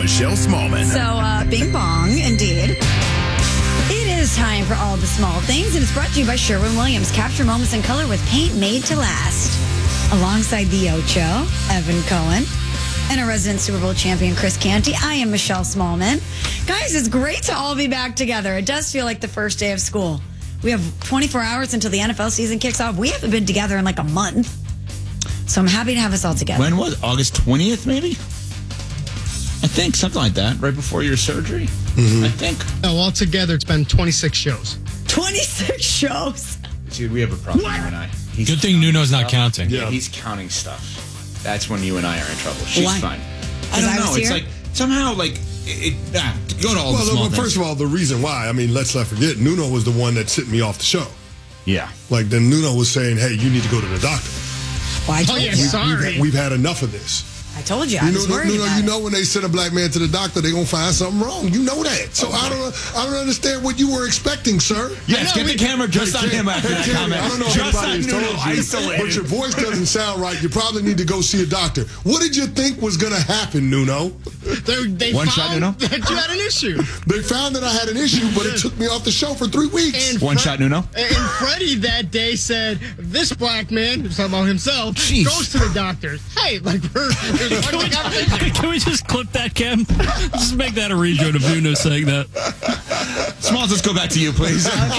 Michelle Smallman. So, bing bong, indeed. It is time for all the small things, and it's brought to you by Sherwin-Williams. Capture moments in color with paint made to last. Alongside the Ocho, Evan Cohen, and our resident Super Bowl champion, Chris Canty, I am Michelle Smallman. Guys, it's great to all be back together. It does feel like the first day of school. We have 24 hours until the NFL season kicks off. We haven't been together in like a month. So I'm happy to have us all together. When was it? August 20th, maybe? I think, something like that, right before your surgery, I think. Oh, altogether, it's been 26 shows. 26 shows? Dude, we have a problem, you and I. Good thing Nuno's not counting. Yeah, he's counting stuff. That's when you and I are in trouble. She's Why? fine. I don't know. It's like, somehow, like, go to all the small things. First of all, the reason why, let's not forget, Nuno was the one that sent me off the show. Yeah. Like, then Nuno was saying, hey, you need to go to the doctor. Well, I told you. Sorry. We've had enough of this. I told you. I was worried about it. You know when they send a black man to the doctor, they're going to find something wrong. You know that. So I don't understand what you were expecting, sir. Yes, get the camera just on him after that comment. I don't know if anybody has told you, but your voice doesn't sound right. You probably need to go see a doctor. What did you think was going to happen, Nuno? They One shot, Nuno? That you had an issue. They found that I had an issue, but it took me off the show for 3 weeks. And One shot, Nuno? And Freddie that day said, this black man, talking about himself, goes to the doctor. Hey, like, Can we just clip that, Cam? Just make that a rejoin of Nuno saying that. Smalls, let's go back to you, please. Okay.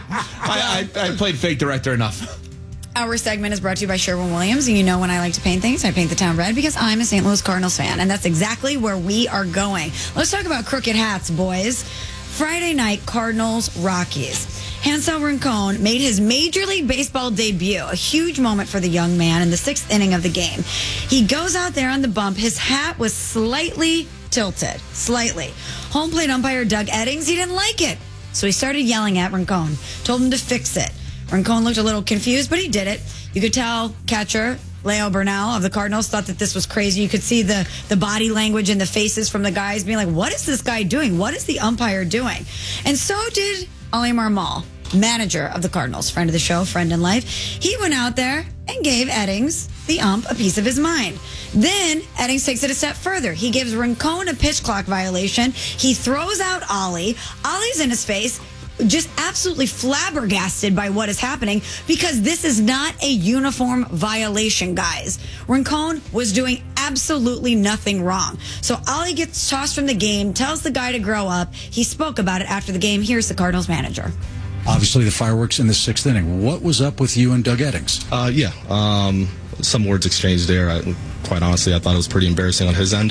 I played fake director enough. Our segment is brought to you by Sherwin-Williams, and you know when I like to paint things, I paint the town red because I'm a St. Louis Cardinals fan, and that's exactly where we are going. Let's talk about crooked hats, boys. Friday night, Cardinals, Rockies. Hansel Rincon made his Major League Baseball debut, a huge moment for the young man in the 6th inning of the game. He goes out there on the bump. His hat was slightly tilted, slightly. Home plate umpire Doug Eddings, he didn't like it, so he started yelling at Rincon, told him to fix it. Rincon looked a little confused, but he did it. You could tell catcher Leo Bernal of the Cardinals thought that this was crazy. You could see the body language and the faces from the guys being like, what is this guy doing? What is the umpire doing? And so did Ali Marmol, manager of the Cardinals, friend of the show, friend in life. He went out there and gave Eddings, the ump, a piece of his mind. Then Eddings takes it a step further. He gives Rincon a pitch clock violation. He throws out Ollie. Ollie's in his face, just absolutely flabbergasted by what is happening because this is not a uniform violation, guys. Rincon was doing absolutely nothing wrong. So Ollie gets tossed from the game, tells the guy to grow up. He spoke about it after the game. Here's the Cardinals manager. Obviously, the fireworks in the 6th inning. What was up with you and Doug Eddings? Some words exchanged there. Quite honestly, I thought it was pretty embarrassing on his end.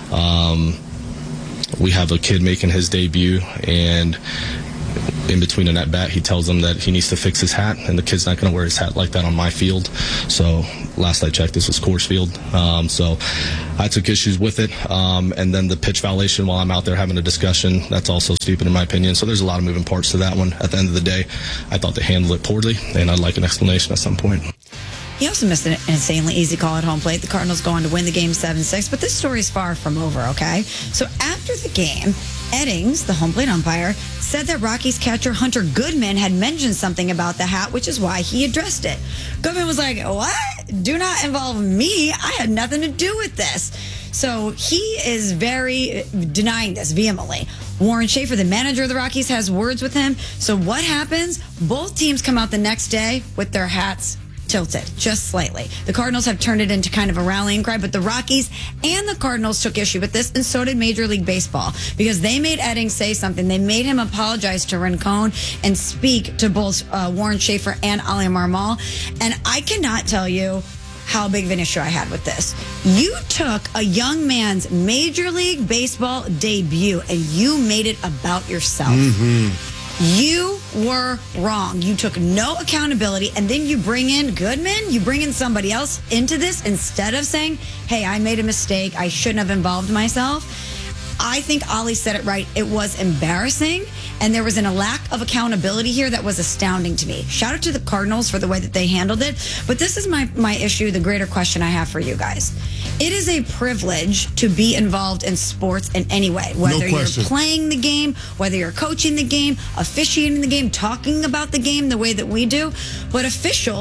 We have a kid making his debut, and in between an at-bat, he tells him that he needs to fix his hat, and the kid's not going to wear his hat like that on my field. So last I checked, this was Coors Field. So I took issues with it. And then the pitch violation while I'm out there having a discussion, that's also stupid in my opinion. So there's a lot of moving parts to that one. At the end of the day, I thought they handled it poorly, and I'd like an explanation at some point. He also missed an insanely easy call at home plate. The Cardinals go on to win the game 7-6, but this story is far from over, okay? So after the game, Eddings, the home plate umpire, said that Rockies catcher Hunter Goodman had mentioned something about the hat, which is why he addressed it. Goodman was like, what? Do not involve me. I had nothing to do with this. So he is very denying this vehemently. Warren Schaefer, the manager of the Rockies, has words with him. So what happens? Both teams come out the next day with their hats tilted just slightly. The Cardinals have turned it into kind of a rallying cry, but the Rockies and the Cardinals took issue with this, and so did Major League Baseball, because they made Eddings say something. They made him apologize to Rincon and speak to both Warren Schaefer and Ali Marmol, and I cannot tell you how big of an issue I had with this. You took a young man's Major League Baseball debut and you made it about yourself. You were wrong. You took no accountability, and then you bring in Goodman, you bring in somebody else into this instead of saying, hey, I made a mistake, I shouldn't have involved myself. I think Ollie said it right. It was embarrassing, and there was a lack of accountability here that was astounding to me. Shout out to the Cardinals for the way that they handled it, but this is my issue, the greater question I have for you guys. It is a privilege to be involved in sports in any way, whether you're playing the game, whether you're coaching the game, officiating the game, talking about the game the way that we do. But officials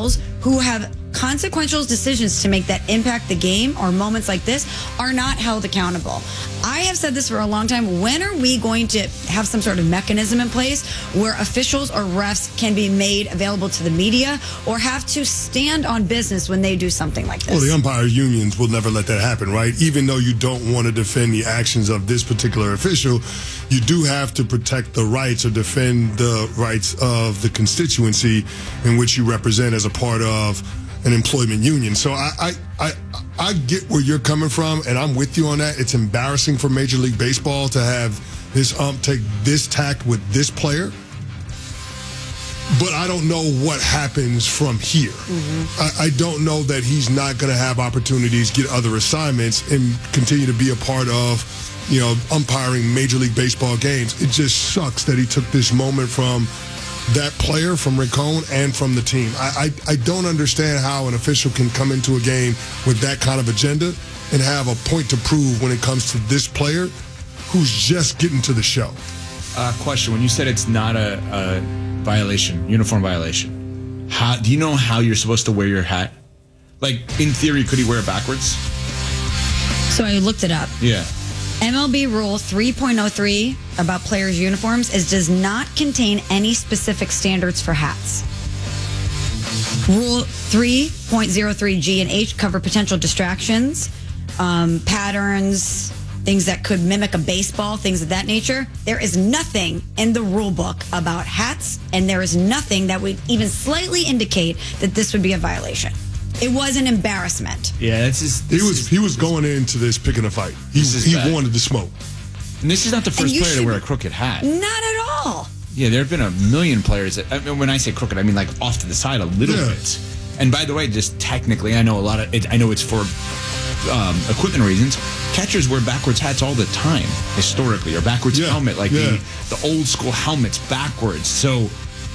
who have consequential decisions to make that impact the game or moments like this are not held accountable. I have said this for a long time. When are we going to have some sort of mechanism in place where officials or refs can be made available to the media or have to stand on business when they do something like this? Well, the umpire unions will never let that happen, right? Even though you don't want to defend the actions of this particular official, you do have to protect the rights or defend the rights of the constituency in which you represent as a part of an employment union. So I get where you're coming from, and I'm with you on that. It's embarrassing for Major League Baseball to have this ump take this tact with this player. But I don't know what happens from here. I don't know that he's not going to have opportunities, get other assignments, and continue to be a part of, umpiring Major League Baseball games. It just sucks that he took this moment from that player, from Rincon, and from the team. I don't understand how an official can come into a game with that kind of agenda and have a point to prove when it comes to this player who's just getting to the show. Question: when you said it's not a violation, uniform violation, how do you know how you're supposed to wear your hat? Like, in theory, could he wear it backwards? So I looked it up. Yeah. MLB Rule 3.03 about players' uniforms does not contain any specific standards for hats. Rule 3.03 G and H cover potential distractions, patterns, things that could mimic a baseball, things of that nature. There is nothing in the rule book about hats, and there is nothing that would even slightly indicate that this would be a violation. It was an embarrassment. Yeah, he was going into this picking a fight. He wanted to smoke. And this is not the first player to wear a crooked hat. Not at all. Yeah, there have been a million players. When I say crooked, I mean like off to the side a little bit. And by the way, just technically, I know I know it's for equipment reasons. Catchers wear backwards hats all the time, historically, or backwards helmet, like the old school helmets backwards. So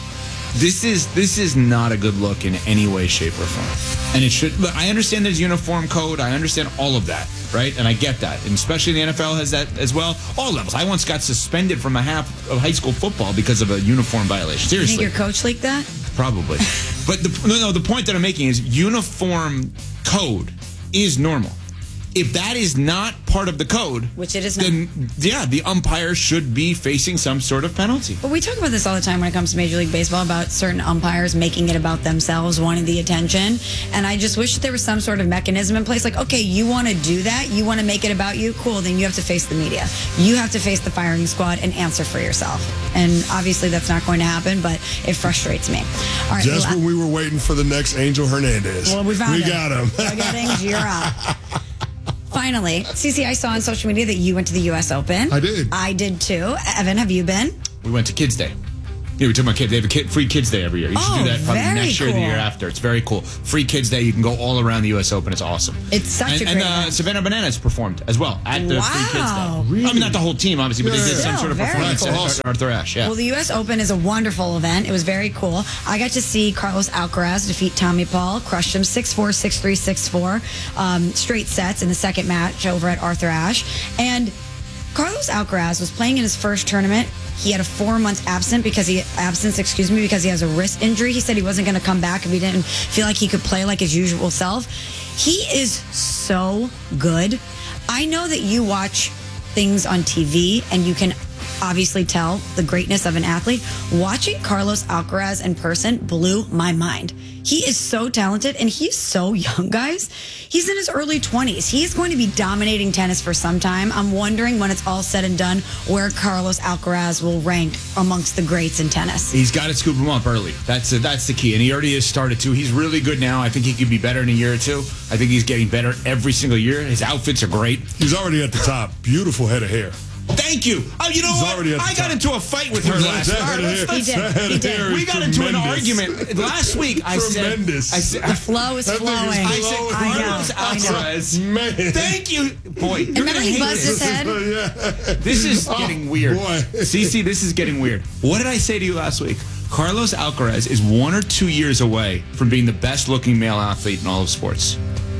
this is not a good look in any way, shape, or form. And it should. Look, I understand there's uniform code. I understand all of that, right? And I get that. And especially the NFL has that as well. All levels. I once got suspended from a half of high school football because of a uniform violation. Seriously. You think your coach leaked that? Probably. But the point that I'm making is uniform code is normal. If that is not part of the code, which it is not, then the umpire should be facing some sort of penalty. But we talk about this all the time when it comes to Major League Baseball, about certain umpires making it about themselves, wanting the attention. And I just wish there was some sort of mechanism in place. Like, okay, you want to do that? You want to make it about you? Cool, then you have to face the media. You have to face the firing squad and answer for yourself. And obviously that's not going to happen, but it frustrates me. All right, just when we were waiting for the next Angel Hernandez. Well, we got him. Look at things, you're up. Finally, CC, I saw on social media that you went to the U.S. Open. I did. I did too. Evan, have you been? We went to Kids Day. Yeah, we took my kid. They have a free Kids Day every year. You should do that probably next year or the year after. It's very cool. Free Kids Day. You can go all around the U.S. Open. It's awesome. It's such a great event. Savannah Bananas performed as well at the Free Kids Day. Really? I mean, not the whole team, obviously, but they did some sort of performance awesome. at Arthur Ashe. Yeah. Well, the U.S. Open is a wonderful event. It was very cool. I got to see Carlos Alcaraz defeat Tommy Paul, crushed him 6-4, 6-3, 6-4, straight sets in the second match over at Arthur Ashe. And Carlos Alcaraz was playing in his first tournament. He had a 4-month absence because he has a wrist injury. He said he wasn't going to come back if he didn't feel like he could play like his usual self. He is so good. I know that you watch things on TV and you can obviously tell the greatness of an athlete. Watching Carlos Alcaraz in person blew my mind. He is so talented, and he's so young, guys. He's in his early 20s. He's going to be dominating tennis for some time. I'm wondering when it's all said and done where Carlos Alcaraz will rank amongst the greats in tennis. He's got to scoop him up early. That's the key, and he already has started to. He's really good now. I think he could be better in a year or two. I think he's getting better every single year. His outfits are great. He's already at the top. Beautiful head of hair. Thank you. Oh, you know what? I got into a fight with her last week. He did. We got into an argument last week. I said, the flow is flowing. I said, Carlos Alcaraz. Thank you. Boy, you're remember he buzzed his head? This is getting weird. Boy. CC, this is getting weird. What did I say to you last week? Carlos Alcaraz is 1 or 2 years away from being the best looking male athlete in all of sports.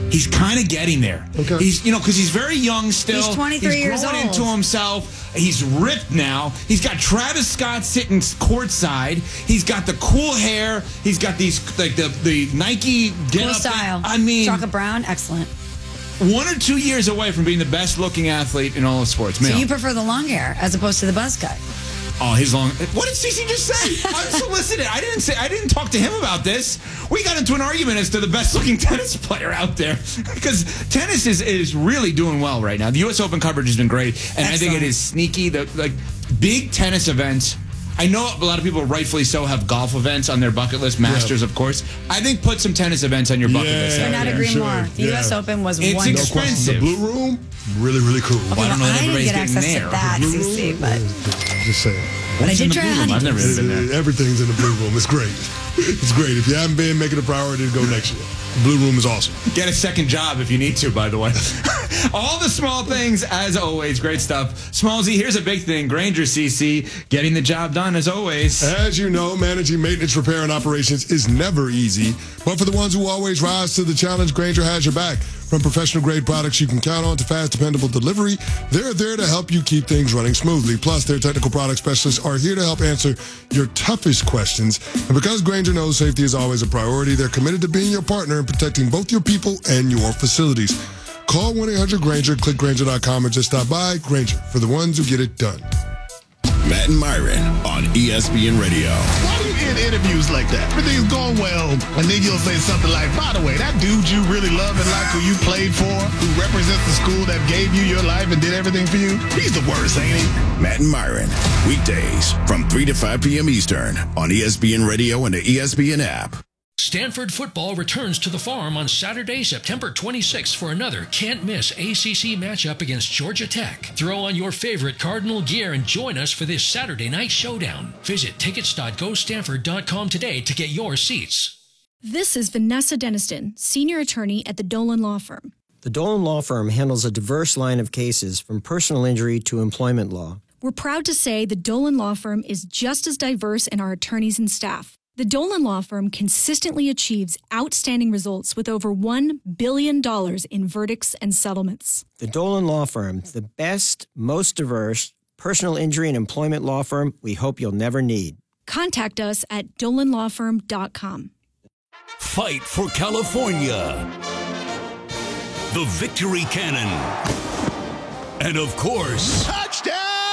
He's kind of getting there. Okay. He's, because he's very young still. He's 23 years growing old. into himself. He's ripped now. He's got Travis Scott sitting courtside. He's got the cool hair. He's got these, like, the Nike get Cool up. style. I mean, Chocolate brown, excellent. 1 or 2 years away from being the best looking athlete in all of sports. So you prefer the long hair as opposed to the buzz cut? Oh, his long. What did Cece just say? Unsolicited. I didn't talk to him about this. We got into an argument as to the best looking tennis player out there because tennis is really doing well right now. The U.S. Open coverage has been great, and I think it is sneaky. The big tennis events. I know a lot of people, rightfully so, have golf events on their bucket list. Masters, of course. I think put some tennis events on your bucket list. Could not agree more. The U.S. Open was It's wonderful. expensive. The Blue Room, really, really cool. Okay, I don't know well, that I didn't everybody's get access getting to there. that, Blue CC, Room, but just saying. I What's did in the try Blue Room? I've never honeydews. been there. Everything's in the Blue Room. It's great. It's great. If you haven't been, make it a priority to go next year. The Blue Room is awesome. Get a second job if you need to, by the way. All the small things, as always. Great stuff. Smallsy, here's a big thing. Grainger CC, getting the job done, as always. As you know, managing maintenance, repair, and operations is never easy. But for the ones who always rise to the challenge, Grainger has your back. From professional-grade products you can count on to fast, dependable delivery, they're there to help you keep things running smoothly. Plus, their technical product specialists are here to help answer your toughest questions. And because Grainger knows safety is always a priority, they're committed to being your partner and protecting both your people and your facilities. Call 1-800-GRAINGER, click Grainger.com, or just stop by. Grainger, for the ones who get it done. Matt and Myron on ESPN Radio. Why do you end interviews like that? Everything's going well, and then you'll say something like, by the way, that dude you really love and like who you played for, who represents the school that gave you your life and did everything for you, he's the worst, ain't he? Matt and Myron, weekdays from 3 to 5 p.m. Eastern on ESPN Radio and the ESPN app. Stanford football returns to the Farm on Saturday, September 26th for another can't-miss ACC matchup against Georgia Tech. Throw on your favorite Cardinal gear and join us for this Saturday night showdown. Visit tickets.gostanford.com today to get your seats. This is Vanessa Deniston, senior attorney at the Dolan Law Firm. The Dolan Law Firm handles a diverse line of cases from personal injury to employment law. We're proud to say the Dolan Law Firm is just as diverse in our attorneys and staff. The Dolan Law Firm consistently achieves outstanding results with over $1 billion in verdicts and settlements. The Dolan Law Firm, the best, most diverse personal injury and employment law firm we hope you'll never need. Contact us at dolanlawfirm.com. Fight for California. The Victory Cannon. And of course, Touchdown,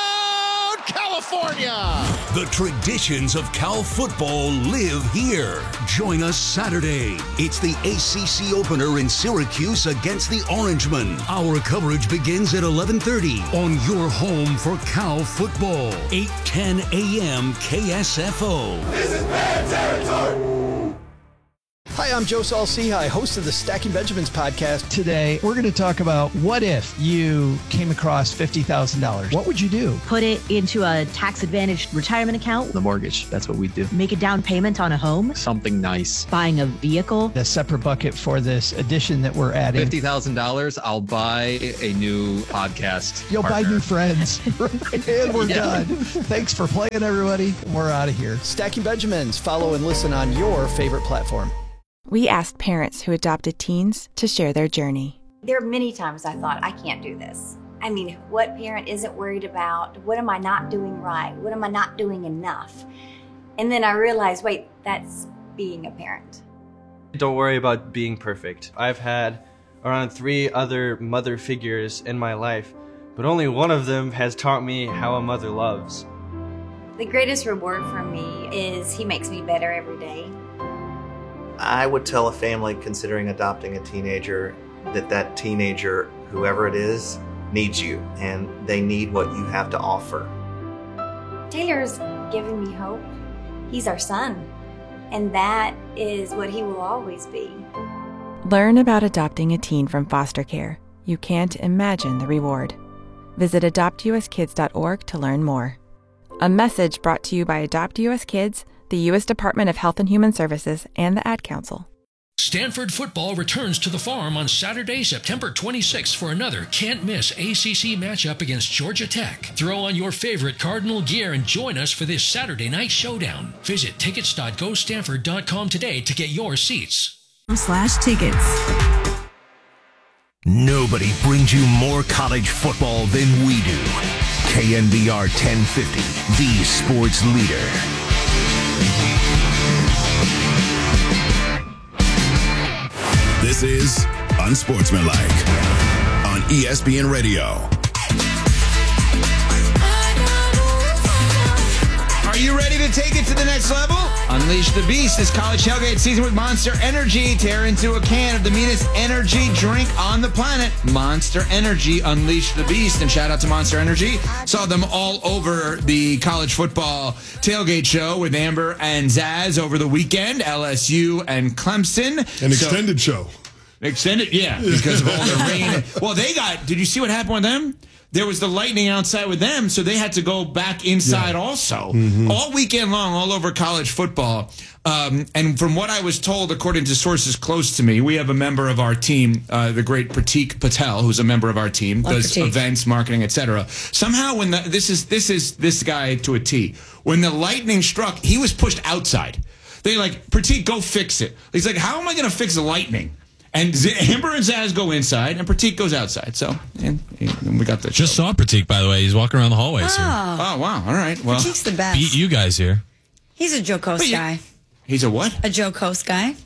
California! The traditions of Cal football live here. Join us Saturday. It's the ACC opener in Syracuse against the Orangemen. Our coverage begins at 11:30 on your home for Cal football. 8:10 a.m. KSFO. This is bad territory. Hi, I'm Joe Saul-Sehy, host of the Stacking Benjamins podcast. Today, we're going to talk about what if you came across $50,000? What would you do? Put it into a tax-advantaged retirement account. The mortgage, that's what we do. Make a down payment on a home. Something nice. Buying a vehicle. A separate bucket for this addition that we're adding. $50,000, I'll buy a new podcast You'll partner. buy new friends. And we're done. Thanks for playing, everybody. We're out of here. Stacking Benjamins. Follow and listen on your favorite platform. We asked parents who adopted teens to share their journey. There are many times I thought, I can't do this. I mean, what parent isn't worried about? What am I not doing right? What am I not doing enough? And then I realized, wait, that's being a parent. Don't worry about being perfect. I've had around 3 other mother figures in my life, but only one of them has taught me how a mother loves. The greatest reward for me is he makes me better every day. I would tell a family considering adopting a teenager that teenager, whoever it is, needs you, and they need what you have to offer. Taylor's giving me hope. He's our son, and that is what he will always be. Learn about adopting a teen from foster care. You can't imagine the reward. Visit adoptuskids.org to learn more. A message brought to you by Adopt US Kids, the U.S. Department of Health and Human Services, and the Ad Council. Stanford football returns to the Farm on Saturday, September 26th for another can't-miss ACC matchup against Georgia Tech. Throw on your favorite Cardinal gear and join us for this Saturday night showdown. Visit tickets.gostanford.com today to get your seats. /tickets. Nobody brings you more college football than we do. KNBR 1050, the sports leader. This is Unsportsmanlike on ESPN Radio. Are you ready to take it to the next level? Unleash the beast this college tailgate season with Monster Energy. Tear into a can of the meanest energy drink on the planet. Monster Energy, unleash the beast. And shout out to Monster Energy. Saw them all over the college football tailgate show with Amber and Zaz over the weekend. LSU and Clemson. An extended show. Extended, yeah, because of all the rain. Well, did you see what happened with them? There was the lightning outside with them, so they had to go back inside also. Mm-hmm. All weekend long, all over college football. And from what I was told, according to sources close to me, we have a member of our team, the great Pratik Patel, who's a member of our team, does events, marketing, etc. Somehow, when this is this guy to a T. When the lightning struck, he was pushed outside. They like, Pratik, go fix it. He's like, how am I going to fix the lightning? And Amber and Zaz go inside, and Pratik goes outside. So, and we got the show. Just saw Pratik, by the way. He's walking around the hallways here. Oh, wow. All right. Well, Pratik's the best. Beat you guys here. He's a jocose guy. He's a what? A jocose guy.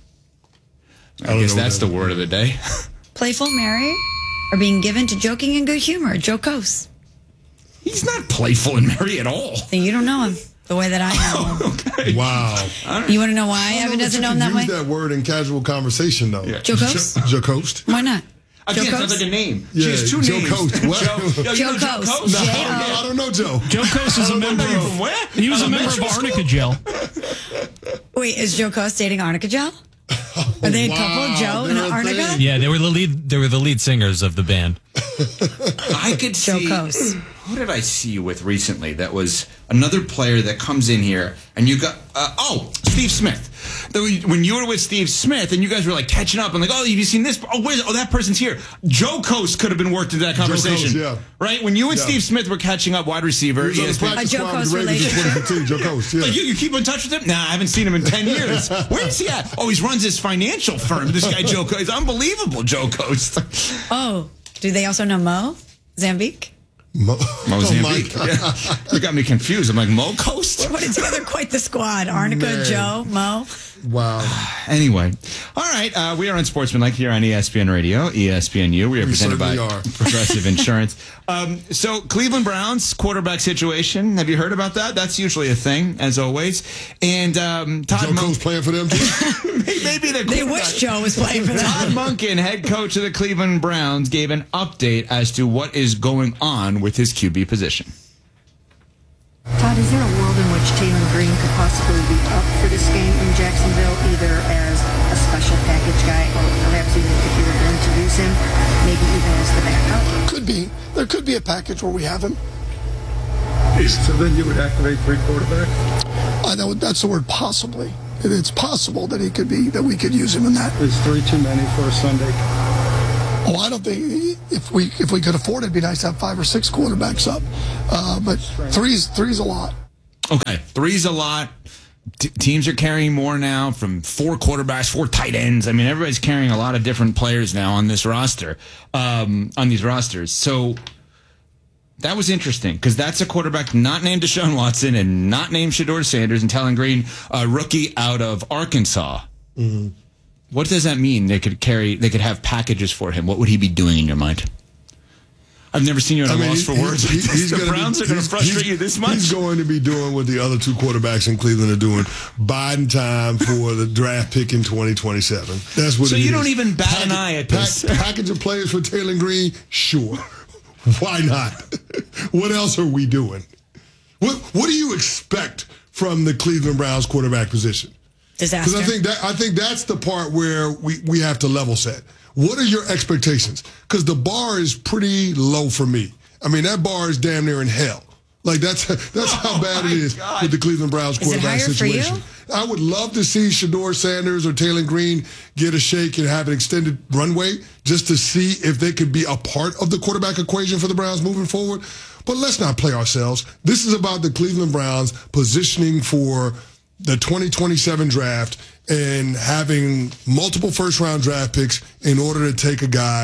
I guess that's the word of the day. Playful, merry, or being given to joking and good humor. Jocose. He's not playful and merry at all. Then you don't know him the way that I know him. Okay. Wow. You want to know why Evan doesn't know him that way? Use that word in casual conversation, though. Yeah. Jocose? Jocose. Why not? Again, sounds like a name. Yeah, she has two names. Jocose. What? Jocose. No, I don't know Joe. Jocose is a member of... From where? He was a member of Arnica Gel. Wait, is Jocose dating Arnica Gel? Are they a couple, Joe and Arnica? Yeah, they were the lead singers of the band. I could see... Jocose. Who did I see you with recently that was another player that comes in here and you got... Steve Smith. When you were with Steve Smith and you guys were like catching up and like, oh, have you seen this? Oh, that person's here. Jocose could have been worked into that conversation. Jocose, yeah. Right? When you and Steve Smith were catching up, wide receiver. A Jocose relationship. Jocose, yeah. Like you keep in touch with him? Nah, I haven't seen him in 10 years. Where is he at? Oh, he runs his financial firm. This guy, Jocose. He's unbelievable, Jocose. Oh, do they also know Mo Zambique? Mo Zambique. Yeah. You got me confused. I'm like, Mo Coast? They put it together quite the squad. Arnica, Joe, Mo. Wow. Anyway. All right. We are on Sportsmanlike here on ESPN Radio, ESPNU. We are presented by Progressive Insurance. So, Cleveland Browns quarterback situation. Have you heard about that? That's usually a thing, as always. And Todd Monken's playing for them, too? Maybe they wish Joe was playing for them. Todd Monken, head coach of the Cleveland Browns, gave an update as to what is going on with his QB position. Todd, is there a world in which Taylor Green could possibly be up for this game in Jacksonville, either as a special package guy or perhaps even if you were going to use him, maybe even as the backup? Could be. There could be a package where we have him. So then you would activate three quarterbacks? That's the word possibly. It's possible that he could be, that we could use him in that. Is three too many for a Sunday? Oh, I don't think if we could afford it, it'd be nice to have 5 or 6 quarterbacks up. But three's a lot. Okay, three's a lot. Teams are carrying more now from 4 quarterbacks, 4 tight ends. I mean, everybody's carrying a lot of different players now on this roster, on these rosters. So that was interesting because that's a quarterback not named Deshaun Watson and not named Shedeur Sanders and Taylor Green, a rookie out of Arkansas. Mm-hmm. What does that mean? They could have packages for him. What would he be doing in your mind? I've never seen you at a loss for words. The Browns are going to frustrate you this much. He's going to be doing what the other 2 quarterbacks in Cleveland are doing, biding time for the draft pick in 2027. That's what. So you don't even bat an eye at this. Package of players for Taylor Green? Sure. Why not? What else are we doing? What do you expect from the Cleveland Browns quarterback position? Disaster. Because I think that's the part where we have to level set. What are your expectations? Because the bar is pretty low for me. I mean, that bar is damn near in hell. Like that's how bad it is with the Cleveland Browns quarterback situation. I would love to see Shedeur Sanders or Taylor Green get a shake and have an extended runway just to see if they could be a part of the quarterback equation for the Browns moving forward. But let's not play ourselves. This is about the Cleveland Browns positioning for the 2027 draft and having multiple first-round draft picks in order to take a guy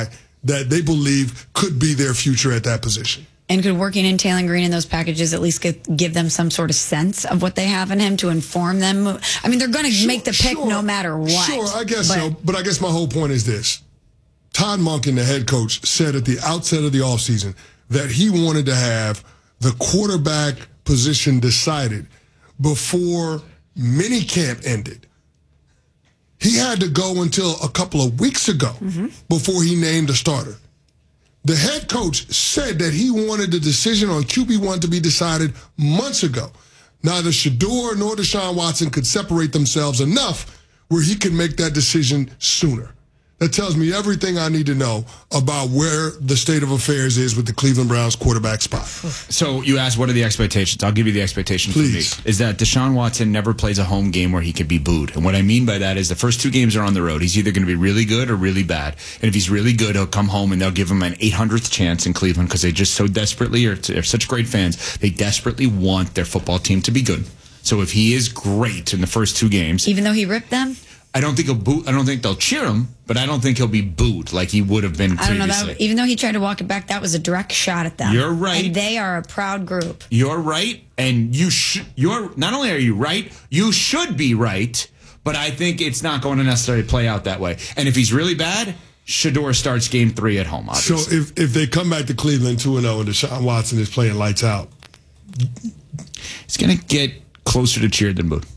that they believe could be their future at that position. And could working in Taylor Green in those packages at least give them some sort of sense of what they have in him to inform them? I mean, they're going to make the pick no matter what. Sure, I guess so. But I guess my whole point is this. Todd Monken, the head coach, said at the outset of the offseason that he wanted to have the quarterback position decided before minicamp ended. He had to go until a couple of weeks ago before he named a starter. The head coach said that he wanted the decision on QB1 to be decided months ago. Neither Shedeur nor Deshaun Watson could separate themselves enough where he could make that decision sooner. That tells me everything I need to know about where the state of affairs is with the Cleveland Browns quarterback spot. So you asked, what are the expectations? I'll give you the expectation for me. Is that Deshaun Watson never plays a home game where he could be booed. And what I mean by that is the first 2 games are on the road. He's either going to be really good or really bad. And if he's really good, he'll come home and they'll give him an 800th chance in Cleveland because they just so desperately they're such great fans. They desperately want their football team to be good. So if he is great in the first 2 games. Even though he ripped them? I don't think he'll boo. I don't think they'll cheer him, but I don't think he'll be booed like he would have been previously. I don't know. Even though he tried to walk it back, that was a direct shot at them. You're right. And they are a proud group. You're right, and you're not only are you right, you should be right. But I think it's not going to necessarily play out that way. And if he's really bad, Shedeur starts game 3 at home. Obviously. So if they come back to Cleveland 2-0 and Deshaun Watson is playing lights out, it's going to get closer to cheered than booed.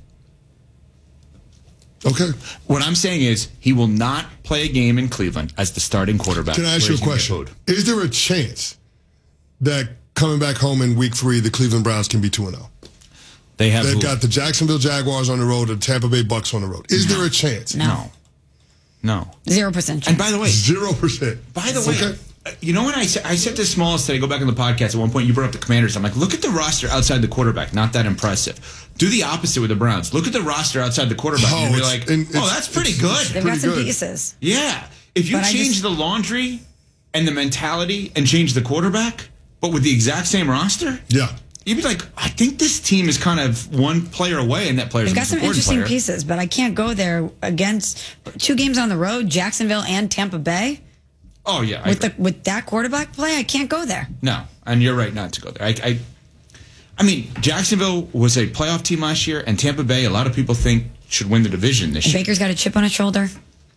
Okay. What I'm saying is he will not play a game in Cleveland as the starting quarterback. Can I ask you a question? Is there a chance that coming back home in week 3, the Cleveland Browns can be 2-0? They've got the Jacksonville Jaguars on the road, the Tampa Bay Bucks on the road. Is there a chance? No. 0% chance. And by the way, 0%. By the way, you know when I said to Smalls today, go back on the podcast, at one point you brought up the Commanders. I'm like, look at the roster outside the quarterback. Not that impressive. Do the opposite with the Browns. Look at the roster outside the quarterback. And you're like, that's pretty good. They've got some pieces. Yeah. If you change the laundry and the mentality and change the quarterback, but with the exact same roster, you'd be like, I think this team is kind of one player away, and that player's They've got some interesting player. pieces, but I can't go there against 2 games on the road, Jacksonville and Tampa Bay. Oh, yeah. With that quarterback play, I can't go there. No, and you're right not to go there. I mean, Jacksonville was a playoff team last year, and Tampa Bay, a lot of people think, should win the division this year. Baker's got a chip on his shoulder.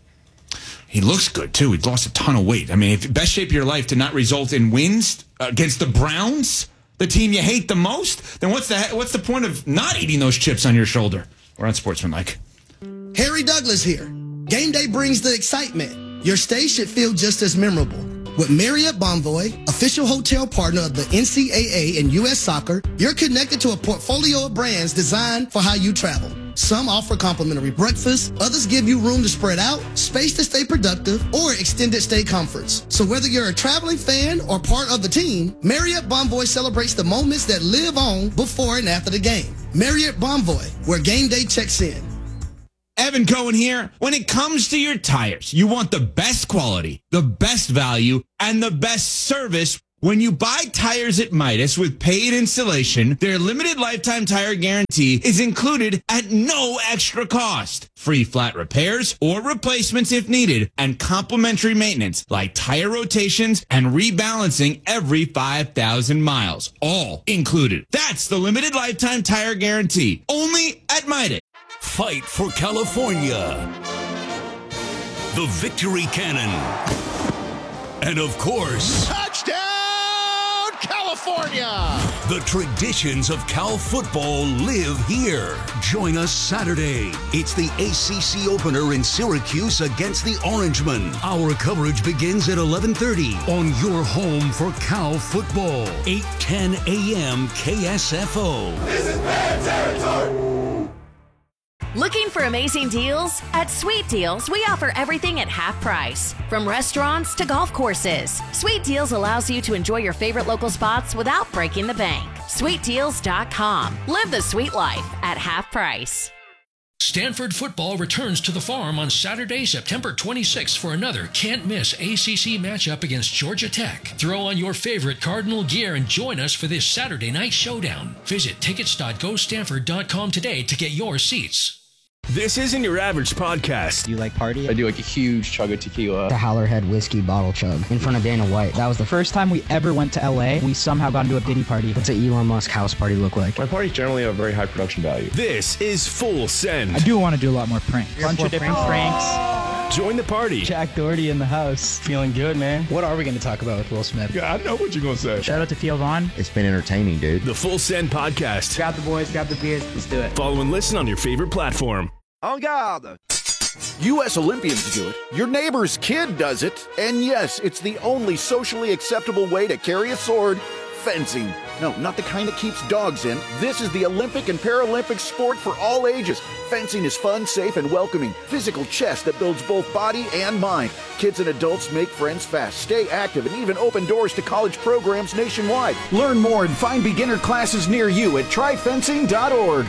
He looks good, too. He's lost a ton of weight. I mean, if best shape of your life to not result in wins against the Browns, the team you hate the most, then what's the point of not eating those chips on your shoulder? We're on Sportsmanlike. Harry Douglas here. Game day brings the excitement. Your stay should feel just as memorable. With Marriott Bonvoy, official hotel partner of the NCAA and U.S. Soccer, you're connected to a portfolio of brands designed for how you travel. Some offer complimentary breakfast, others give you room to spread out, space to stay productive, or extended stay comforts. So whether you're a traveling fan or part of the team, Marriott Bonvoy celebrates the moments that live on before and after the game. Marriott Bonvoy, where game day checks in. Evan Cohen here. When it comes to your tires, you want the best quality, the best value, and the best service. When you buy tires at Midas with paid installation, their limited lifetime tire guarantee is included at no extra cost. Free flat repairs or replacements if needed, and complimentary maintenance like tire rotations and rebalancing every 5,000 miles. All included. That's the limited lifetime tire guarantee. Only at Midas. Fight for California. The Victory Cannon. And of course, touchdown, California! The traditions of Cal football live here. Join us Saturday. It's the ACC opener in Syracuse against the Orangemen. Our coverage begins at 11:30 on your home for Cal football. 8:10 a.m. KSFO. This is bad territory. Looking for amazing deals? At Sweet Deals, we offer everything at half price. From restaurants to golf courses, Sweet Deals allows you to enjoy your favorite local spots without breaking the bank. SweetDeals.com. Live the sweet life at half price. Stanford football returns to the Farm on Saturday, September 26th for another can't-miss ACC matchup against Georgia Tech. Throw on your favorite Cardinal gear and join us for this Saturday night showdown. Visit tickets.gostanford.com today to get your seats. This isn't your average podcast. You like party? I do like a huge chug of tequila. The Howlerhead whiskey bottle chug in front of Dana White. That was the first time we ever went to LA. We somehow got into a Diddy party. What's an Elon Musk house party look like? My parties generally have very high production value. This is Full Send. I do want to do a lot more pranks. A bunch of different pranks. Join the party. Jack Doherty in the house. Feeling good, man. What are we going to talk about with Will Smith? Yeah, I know what you're going to say. Shout out to Theo Vaughn. It's been entertaining, dude. The Full Send podcast. Grab the boys, grab the beers. Let's do it. Follow and listen on your favorite platform. En garde! U.S. Olympians do it. Your neighbor's kid does it. And yes, it's the only socially acceptable way to carry a sword. Fencing. No, not the kind that keeps dogs in. This is the Olympic and Paralympic sport for all ages. Fencing is fun, safe, and welcoming. Physical chess that builds both body and mind. Kids and adults make friends fast, stay active, and even open doors to college programs nationwide. Learn more and find beginner classes near you at tryfencing.org.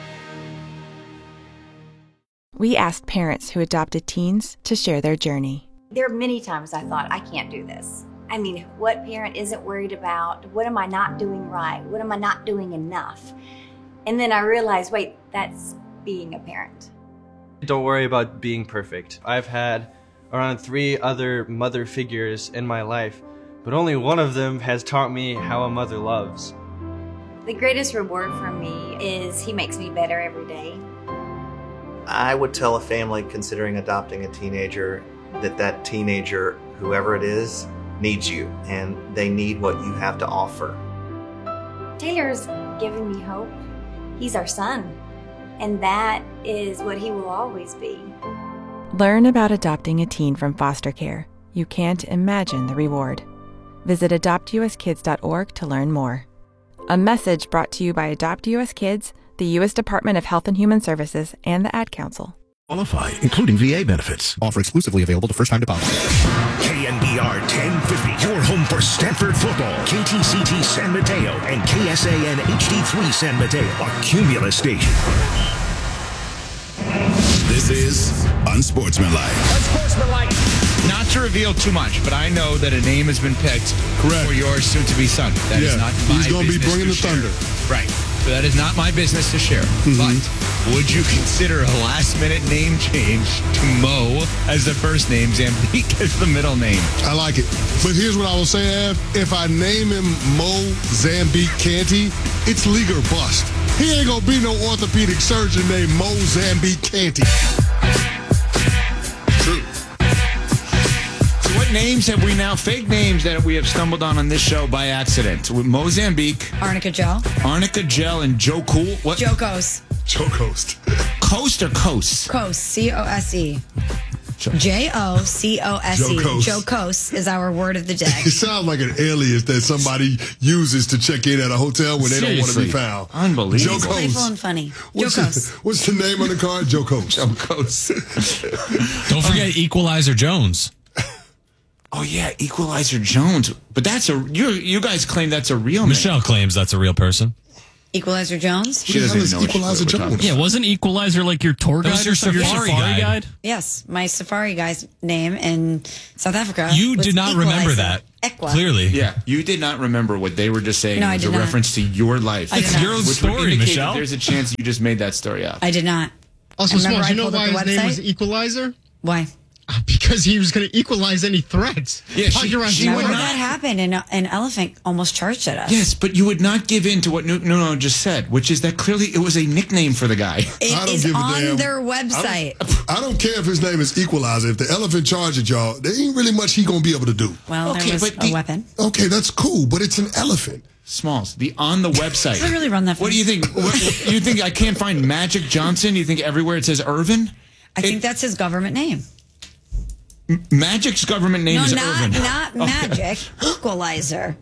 We asked parents who adopted teens to share their journey. There are many times I thought, I can't do this. I mean, what parent isn't worried about, what am I not doing right? What am I not doing enough? And then I realized, wait, that's being a parent. Don't worry about being perfect. I've had around 3 other mother figures in my life, but only one of them has taught me how a mother loves. The greatest reward for me is he makes me better every day. I would tell a family considering adopting a teenager that that teenager, whoever it is, needs you, and they need what you have to offer. Taylor's given me hope. He's our son, and that is what he will always be. Learn about adopting a teen from foster care. You can't imagine the reward. Visit adoptuskids.org to learn more. A message brought to you by Adopt US Kids, the U.S. Department of Health and Human Services, and the Ad Council. Qualify, including VA benefits. Offer exclusively available to first-time depositors. KNBR 1050, your home for Stanford football. KTCT San Mateo and KSAN HD3 San Mateo are Cumulus station. This is Unsportsmanlike. Unsportsmanlike. Not to reveal too much, but I know that a name has been picked for your soon-to-be son. That is not my business. He's going to be bringing the share. thunder. Right. So that is not my business to share. But would you consider a last-minute name change to Mo as the first name, Zambique as the middle name? I like it. But here's what I will say, Av. If I name him Mo Zambique Canty, it's league or bust. He ain't going to be no orthopedic surgeon named Mo Zambique Canty. True. So what names have we now, fake names that we have stumbled on this show by accident? With Mozambique, Arnica Gel, and Joe Cool. What? Joe Coast. Joe Coast. Coast or Coast? Coast, C-O-S-E. J-O-C-O-S-E. Joe Coast. Joe Coast is our word of the day. It sounds like an alias that somebody uses to check in at a hotel when they don't want to be found. Unbelievable. Joe It's Coast. playful and funny. What's Joe Coast. what's the name on the card? Joe Coast. Joe Coast. Don't forget Equalizer Jones. Oh yeah, Equalizer Jones. But that's you guys claim that's a real name. Michelle claims that's a real person. Equalizer Jones? She doesn't even know Equalizer Jones. Yeah, wasn't Equalizer like your tour guide or something? Your safari guide? Yes, my safari guy's name in South Africa. You was did not remember Equalizer. that. Equa. Clearly. Yeah, you did not remember what they were just saying. No, I it was did a not. reference to your life. I did It's not. your own Which would story, indicate Michelle. that there's a chance you just made that story up. I did not. Also, I remember Smalls, you know pulled up why the his name was website. Equalizer? Why? Because he was going to equalize any threats. Yeah, she Remember would not. that happened, and an elephant almost charged at us. Yes, but you would not give in to what Nuno just said, which is that clearly it was a nickname for the guy. It is on their website. I don't care if his name is Equalizer. If the elephant charges y'all, there ain't really much he going to be able to do. Well, there was a weapon. Okay, that's cool, but it's an elephant. Smalls, on the website. Does it really run that What do you think? You think I can't find Magic Johnson? You think everywhere it says Irvin? I think that's his government name. Magic's government name is Irvin. Not Magic. Equalizer.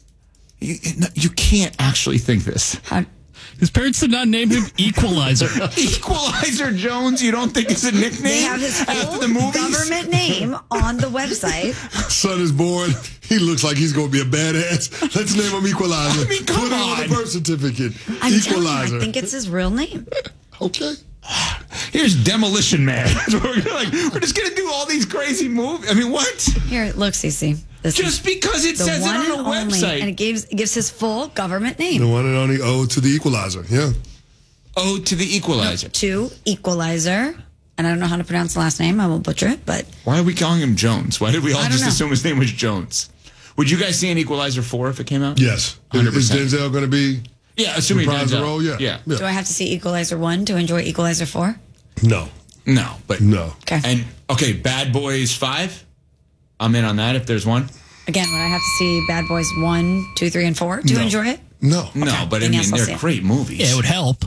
You can't actually think this. His parents did not name him Equalizer. Equalizer Jones, you don't think it's a nickname? They have his after full the movies? government name on the website. Son is born. He looks like he's going to be a badass. Let's name him Equalizer. I mean, come Put it on on. the birth certificate. I'm Equalizer. telling you, I think it's his real name. Okay. Here's Demolition Man. We're just going to do all these crazy movies. I mean, what? Here, look, Cece. This Just because it the says it one on the and only, website. and it gives his full government The name. one and only ode to the Equalizer. Yeah. Ode to the Equalizer. No, to Equalizer. And I don't know how to pronounce the last name. I will butcher it, but... Why are we calling him Jones? Why did we all just know. assume his name was Jones? Would you guys see an Equalizer 4 if it came out? Yes. 100%. Is Denzel going to be... Yeah, assuming reprise the Denzel. role? Yeah. Do I have to see Equalizer 1 to enjoy Equalizer 4? No. No, but... No. Okay. And, okay, Bad Boys 5? I'm in on that if there's one. Again, would I have to see Bad Boys 1, 2, 3, and 4 to enjoy it? No. No, but I Then mean, yes, I'll see they're it. great movies. Yeah, it would help.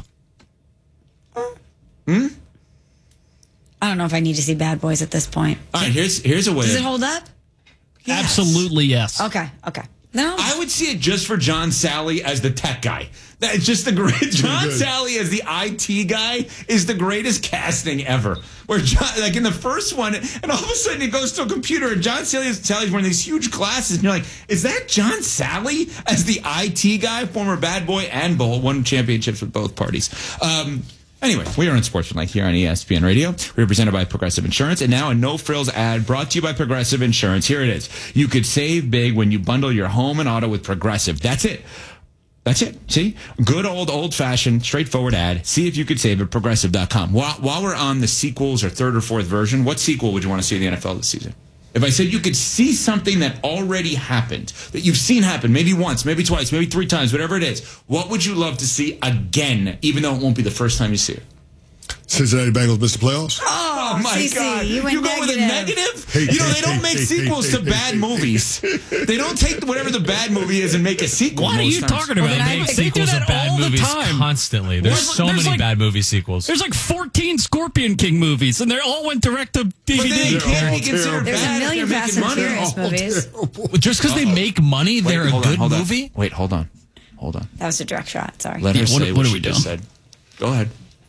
I don't know if I need to see Bad Boys at this point. All right, here's a way. Does it hold up? Absolutely, yes. Okay. No. I would see it just for John Sally as the tech guy. That's just the great. John Sally as the IT guy is the greatest casting ever. Where John, like in the first one, and all of a sudden it goes to a computer, and John Sally's wearing these huge glasses, and you're like, is that John Sally as the IT guy, former Bad Boy and Bull, won championships with both parties. Anyway, we are on Sportsman here on ESPN Radio. We are presented by Progressive Insurance. And now a no-frills ad brought to you by Progressive Insurance. Here it is. You could save big when you bundle your home and auto with Progressive. That's it. That's it. See? Good old-fashioned, straightforward ad. See if you could save at Progressive.com. While we're on the sequels or third or fourth version, what sequel would you want to see in the NFL this season? If I said you could see something that already happened, that you've seen happen, maybe once, maybe twice, maybe 3 times, whatever it is, what would you love to see again, even though it won't be the first time you see it? Cincinnati Bengals missed the playoffs? Oh, my CC, God. You went go with a negative? They don't make sequels to bad movies. They don't take whatever the bad movie is and make a sequel. What are you talking about? They make sequels of bad movies constantly. There's so many bad movie sequels. There's like 14 Scorpion King movies, and they all went direct to DVD. But they can't be considered There's bad. a million Fast and Furious movies. Just because they make money, they're a good movie? Wait, hold on. That was a direct shot. Sorry. Let her say what are she we just doing? said. Go ahead.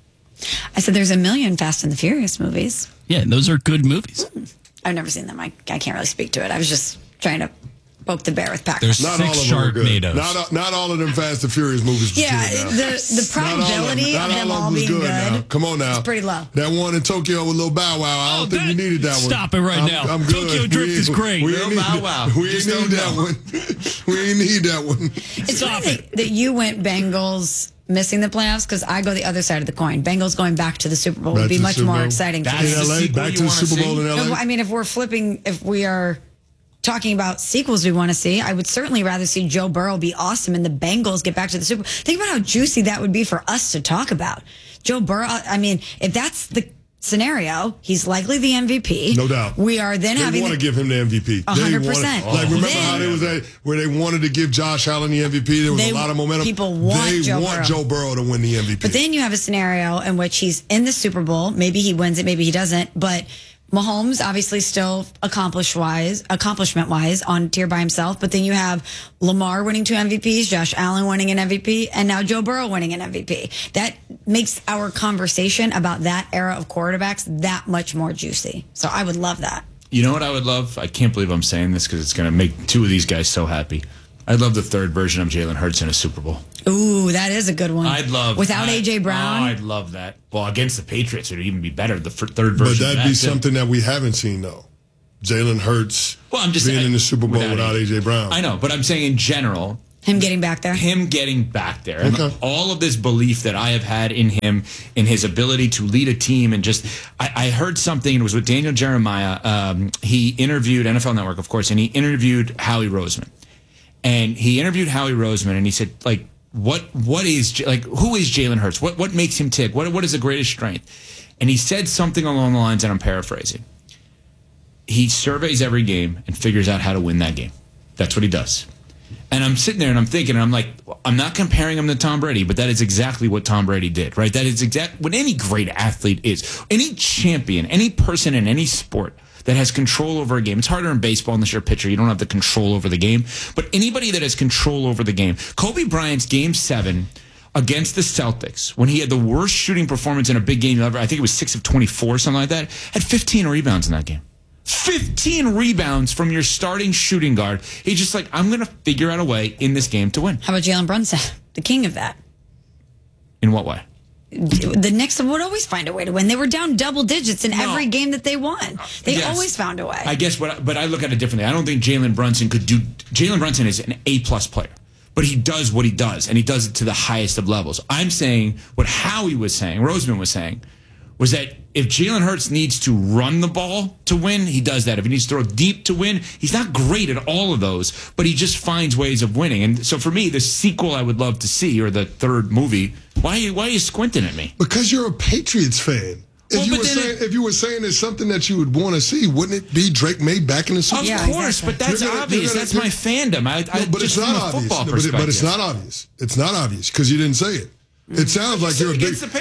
I said there's a million Fast and the Furious movies. Yeah, those are good movies. I've never seen them. I can't really speak to it. I was just trying to poke the bear with Pac-Man. There's Not all of 6 them are good. Sharknadoes. Not all of them Fast and Furious movies. Yeah, the probability of them all being good now. Come on now. is pretty low. That one in Tokyo with Lil Bow Wow, I don't think we needed that one. Stop it right now. I'm good. Tokyo Drift is great. We ain't Lil Bow Wow. We ain't need that one. We ain't need that one. It's funny that you went Bengals missing the playoffs because I go the other side of the coin. Bengals going back to the Super Bowl would be much more exciting. That's for me. the LA, sequel back you to the wanna Super Bowl see? in LA. No, I mean, if we are talking about sequels we want to see, I would certainly rather see Joe Burrow be awesome and the Bengals get back to the Super Bowl. Think about how juicy that would be for us to talk about. Joe Burrow, I mean, if that's the scenario, he's likely the MVP. No doubt. We are then They want to give him the MVP. 100%. Like, remember how they was at, where they wanted to give Josh Allen the MVP? There was a lot of momentum. People want Joe Burrow to win the MVP. But then you have a scenario in which he's in the Super Bowl. Maybe he wins it, maybe he doesn't. But Mahomes obviously still accomplishment-wise on tier by himself. But then you have Lamar winning 2 MVPs, Josh Allen winning an MVP, and now Joe Burrow winning an MVP. That makes our conversation about that era of quarterbacks that much more juicy. So I would love that. You know what I would love? I can't believe I'm saying this because it's going to make 2 of these guys so happy. I'd love the third version of Jalen Hurts in a Super Bowl. Ooh, that is a good one. I'd love without A.J. Brown. Oh, I'd love that. Well, against the Patriots, it would even be better. The third version. But that'd be something that we haven't seen though. Jalen Hurts being in the Super Bowl without A.J. Brown. I know, but I'm saying in general. Him getting back there. And all of this belief that I have had in him, in his ability to lead a team. And just, I heard something, it was with Daniel Jeremiah. He interviewed NFL Network, of course, and he interviewed Howie Roseman. And he interviewed Howie Roseman, and he said, like, who is Jalen Hurts? What makes him tick? What is the greatest strength? And he said something along the lines, and I'm paraphrasing. He surveys every game and figures out how to win that game. That's what he does. And I'm sitting there and I'm thinking, I'm like, I'm not comparing him to Tom Brady, but that is exactly what Tom Brady did, right? That is exactly what any great athlete is. Any champion, any person in any sport that has control over a game. It's harder in baseball unless you're a pitcher. You don't have the control over the game. But anybody that has control over the game. Kobe Bryant's Game 7 against the Celtics, when he had the worst shooting performance in a big game ever, I think it was 6 of 24, something like that, had 15 rebounds in that game. 15 rebounds from your starting shooting guard. He's just like, I'm going to figure out a way in this game to win. How about Jalen Brunson, the king of that? In what way? The Knicks would always find a way to win. They were down double digits in every game that they won. They always found a way. I guess, but I look at it differently. I don't think Jalen Brunson could do. Jalen Brunson is an A+ player. but he does what he does, and he does it to the highest of levels. I'm saying what Howie was saying, Roseman was saying, was that if Jalen Hurts needs to run the ball to win, he does that. If he needs to throw deep to win, he's not great at all of those, but he just finds ways of winning. And so for me, the sequel I would love to see, or the third movie, why are you squinting at me? Because you're a Patriots fan. If you were saying there's something that you would want to see, wouldn't it be Drake May back in the Super Bowl? Of course, but that's obvious. That's my fandom. But it's not obvious. But it's not obvious. It's not obvious because you didn't say it. It sounds like you're a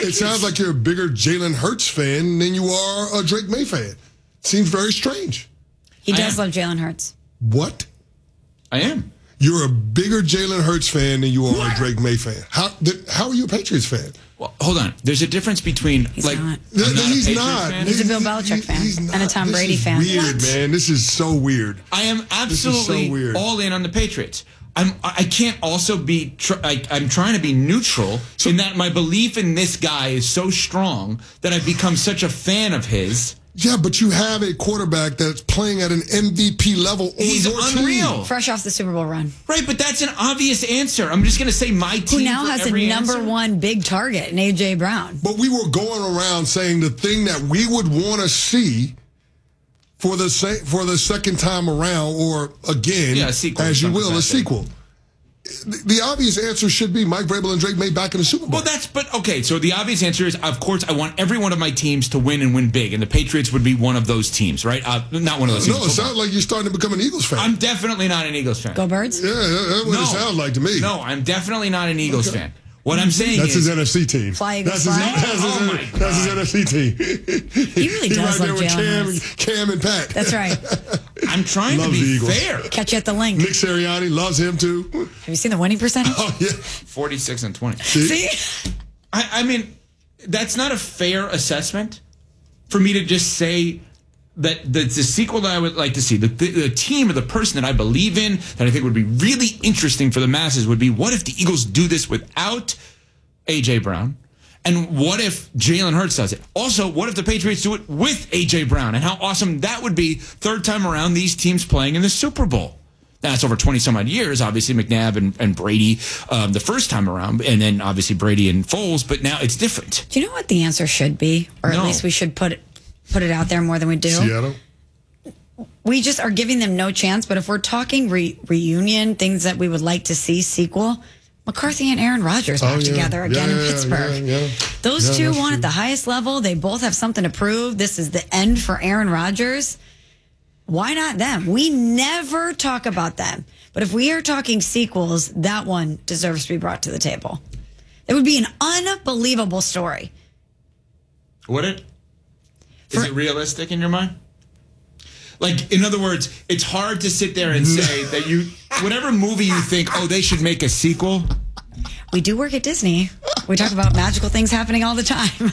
bigger Jalen Hurts fan than you are a Drake May fan. Seems very strange. He does love Jalen Hurts. What? I am. You're a bigger Jalen Hurts fan than you are a Drake May fan. How are you a Patriots fan? Well, hold on. There's a difference between He's not. He's not. He's a Bill Belichick fan and a Tom Brady fan. Weird, man. This is so weird. I am absolutely all in on the Patriots. I can't also be. I'm trying to be neutral in that my belief in this guy is so strong that I've become such a fan of his. Yeah, but you have a quarterback that's playing at an MVP level on He's your unreal. team. Fresh off the Super Bowl run. Right, but that's an obvious answer. I'm just going to say my team. Who now has a number one big target in A.J. Brown. But we were going around saying the thing that we would want to see for the second time around, or again, as you will, a sequel. The obvious answer should be Mike Vrabel and Drake May back in the Super Bowl. Well, so the obvious answer is, of course, I want every one of my teams to win and win big, and the Patriots would be one of those teams, right? Not one of those teams. No, it sounds like you're starting to become an Eagles fan. I'm definitely not an Eagles fan. Go Birds? Yeah, that's what it sounds like to me. No, I'm definitely not an Eagles fan. What I'm saying that's is... his NFC team. Fly Eagles That's his NFC team. He really does love Jalen with Cam and Pat. That's right. I'm trying to be fair. Catch you at the link. Nick Sirianni loves him too. Have you seen the winning percentage? Oh, yeah. 46-20. See? I mean, that's not a fair assessment for me to just say that the sequel that I would like to see, the team or the person that I believe in, that I think would be really interesting for the masses, would be, what if the Eagles do this without A.J. Brown? And what if Jalen Hurts does it? Also, what if the Patriots do it with A.J. Brown? And how awesome that would be, third time around, these teams playing in the Super Bowl. That's over 20-some-odd years, obviously, McNabb and Brady the first time around, and then obviously Brady and Foles, but now it's different. Do you know what the answer should be? Or at least we should put it out there more than we do? Seattle? We just are giving them no chance, but if we're talking reunion, things that we would like to see, sequel, McCarthy and Aaron Rodgers back together again in Pittsburgh. Those two won at the highest level. They both have something to prove. This is the end for Aaron Rodgers. Why not them? We never talk about them. But if we are talking sequels, that one deserves to be brought to the table. It would be an unbelievable story. Would it? Is it realistic in your mind? Like, in other words, it's hard to sit there and say that whatever movie you think, they should make a sequel. We do work at Disney. We talk about magical things happening all the time.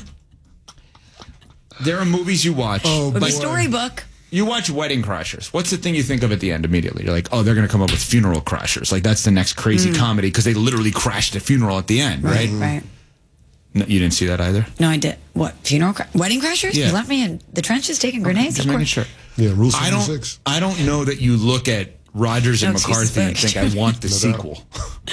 There are movies you watch. Like Storybook. You watch Wedding Crashers. What's the thing you think of at the end immediately? You're like, they're going to come up with Funeral Crashers. Like, that's the next crazy comedy because they literally crashed a funeral at the end, right? Right. No, you didn't see that either? No, I did. What? Wedding Crashers? Yeah. You left me in the trenches taking grenades? Just making sure. Yeah, Rule 76. I don't know that you look at Rodgers and McCarthy and think, I want the sequel.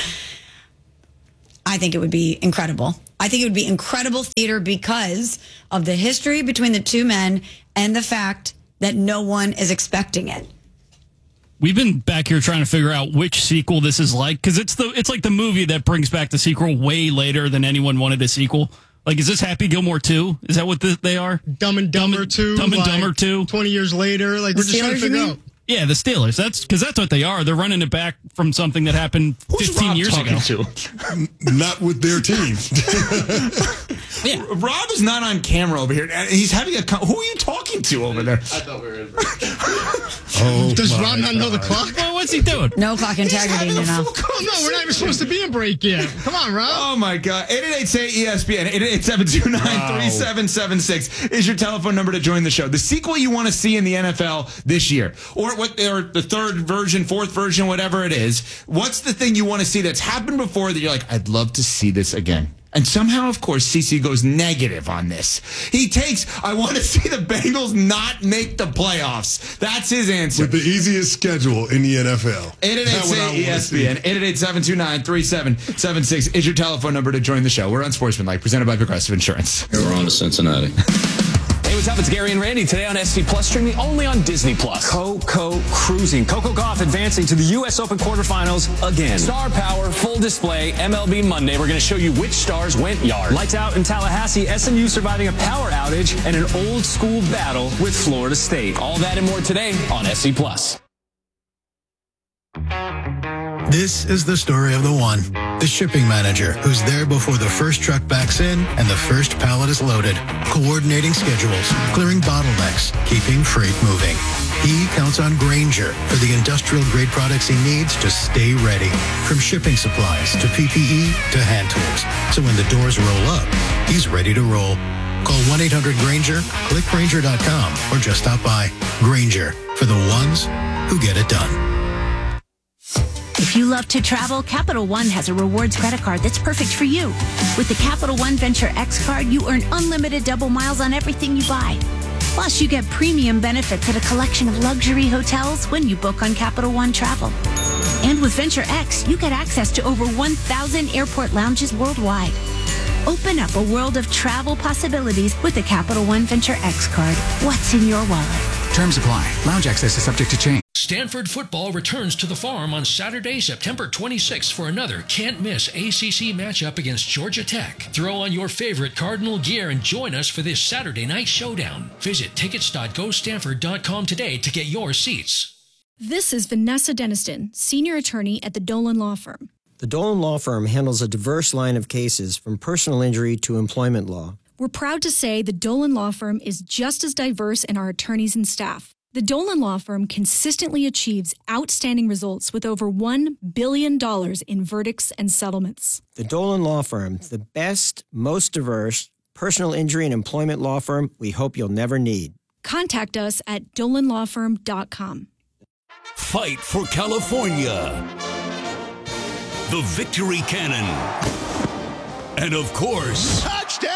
I think it would be incredible. I think it would be incredible theater because of the history between the two men and the fact that no one is expecting it. We've been back here trying to figure out which sequel this is like, because it's like the movie that brings back the sequel way later than anyone wanted a sequel. Like, is this Happy Gilmore 2? Is that what they are? Dumb and Dumber 2. Dumb and Dumber 2. 20 years later. Like, we're just trying to figure out. Yeah, the Steelers. That's what they are. They're running it back from something that happened 15 years ago. Not with their team. Yeah, Rob is not on camera over here. He's having who are you talking to over there? I thought we were in break. Does Rob not know the clock? Well, what's he doing? No clock integrity, you know. Oh, no, we're not even supposed to be in break yet. Come on, Rob. Oh, my God. 888-SAY-ESPN. 888-729-3776 is your telephone number to join the show. The sequel you want to see in the NFL this year, or the third version, fourth version, whatever it is. What's the thing you want to see that's happened before that you're like, I'd love to see this again? And somehow, of course, CC goes negative on this. He takes, I want to see the Bengals not make the playoffs. That's his answer. With the easiest schedule in the NFL. 888-ESPN. 888-729-3776 is your telephone number to join the show. We're on Sportsmanlike, presented by Progressive Insurance. We're on to Cincinnati. Hey, what's up? It's Gary and Randy. Today on SC Plus, streaming only on Disney Plus. Coco Cruising. Coco Gauff advancing to the U.S. Open quarterfinals again. Star Power, full display, MLB Monday. We're going to show you which stars went yard. Lights out in Tallahassee, SMU surviving a power outage and an old school battle with Florida State. All that and more today on SC Plus. This is the story of the one, the shipping manager, who's there before the first truck backs in and the first pallet is loaded, coordinating schedules, clearing bottlenecks, keeping freight moving. He counts on Grainger for the industrial-grade products he needs to stay ready, from shipping supplies to PPE to hand tools. So when the doors roll up, he's ready to roll. Call 1-800-GRAINGER, click Grainger.com, or just stop by. Grainger, for the ones who get it done. If you love to travel, Capital One has a rewards credit card that's perfect for you. With the Capital One Venture X card, you earn unlimited double miles on everything you buy. Plus, you get premium benefits at a collection of luxury hotels when you book on Capital One Travel. And with Venture X, you get access to over 1,000 airport lounges worldwide. Open up a world of travel possibilities with the Capital One Venture X card. What's in your wallet? Terms apply. Lounge access is subject to change. Stanford football returns to the Farm on Saturday, September 26th for another can't-miss ACC matchup against Georgia Tech. Throw on your favorite Cardinal gear and join us for this Saturday night showdown. Visit tickets.gostanford.com today to get your seats. This is Vanessa Deniston, senior attorney at the Dolan Law Firm. The Dolan Law Firm handles a diverse line of cases from personal injury to employment law. We're proud to say the Dolan Law Firm is just as diverse in our attorneys and staff. The Dolan Law Firm consistently achieves outstanding results with over $1 billion in verdicts and settlements. The Dolan Law Firm, the best, most diverse personal injury and employment law firm we hope you'll never need. Contact us at dolanlawfirm.com. Fight for California. The Victory Cannon. And of course, touchdown,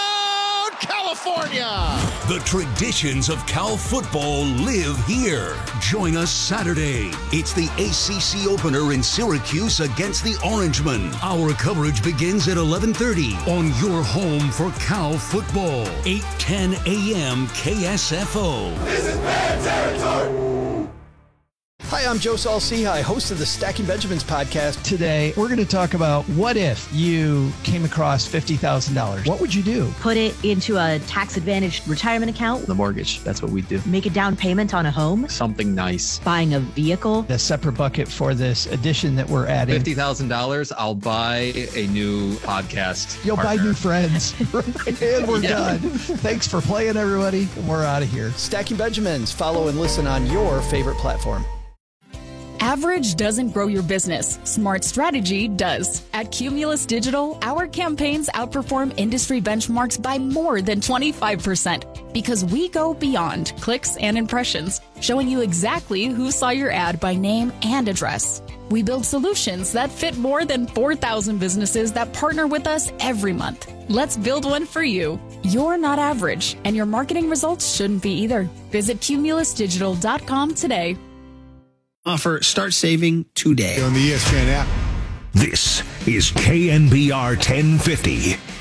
California! The traditions of Cal football live here. Join us Saturday. It's the ACC opener in Syracuse against the Orangemen. Our coverage begins at 11:30 on your home for Cal football. 8:10 a.m. KSFO. This is bad territory. Hi, I'm Joe Saul-Sehy, host of the Stacking Benjamins podcast. Today, we're going to talk about what if you came across $50,000. What would you do? Put it into a tax-advantaged retirement account. The mortgage. That's what we do. Make a down payment on a home. Something nice. Buying a vehicle. A separate bucket for this addition that we're adding. $50,000, I'll buy a new podcast. You'll partner. buy new friends. And we're done. Thanks for playing, everybody. We're out of here. Stacking Benjamins. Follow and listen on your favorite platform. Average doesn't grow your business. Smart strategy does. At Cumulus Digital, our campaigns outperform industry benchmarks by more than 25% because we go beyond clicks and impressions, showing you exactly who saw your ad by name and address. We build solutions that fit more than 4,000 businesses that partner with us every month. Let's build one for you. You're not average, and your marketing results shouldn't be either. Visit cumulusdigital.com today. Offer start saving today on the ESPN app. This is KNBR 1050.